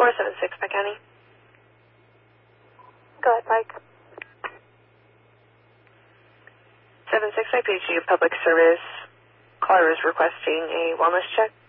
476 by County. Go ahead, Mike. 76 by PhD Public Service. Caller is requesting a wellness check.